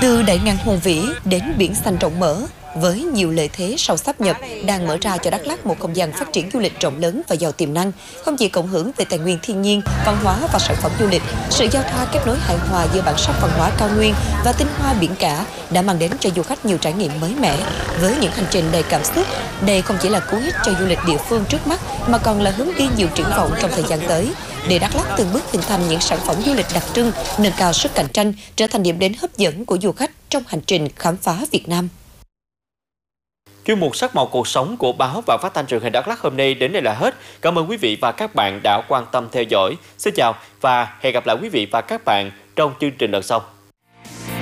Từ đại ngàn hùng vĩ đến biển xanh rộng mở, với nhiều lợi thế sau sáp nhập đang mở ra cho Đắk Lắk một không gian phát triển du lịch rộng lớn và giàu tiềm năng, không chỉ cộng hưởng về tài nguyên thiên nhiên, văn hóa và sản phẩm du lịch, sự giao thoa kết nối hài hòa giữa bản sắc văn hóa cao nguyên và tinh hoa biển cả đã mang đến cho du khách nhiều trải nghiệm mới mẻ. Với những hành trình đầy cảm xúc, đây không chỉ là cú hích cho du lịch địa phương trước mắt mà còn là hướng đi nhiều triển vọng trong thời gian tới, để Đắk Lắk từng bước hình thành những sản phẩm du lịch đặc trưng, nâng cao sức cạnh tranh, trở thành điểm đến hấp dẫn của du khách trong hành trình khám phá Việt Nam. Chuyên mục Sắc màu cuộc sống của báo và phát thanh truyền hình Đắk Lắk hôm nay đến đây là hết. Cảm ơn quý vị và các bạn đã quan tâm theo dõi. Xin chào và hẹn gặp lại quý vị và các bạn trong chương trình lần sau.